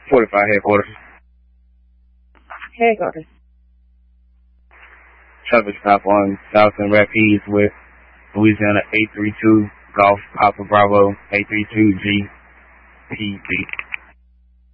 45 headquarters. Headquarters. Traffic stop on Southern Rapids with Louisiana 832 Golf Papa Bravo 832 GPB.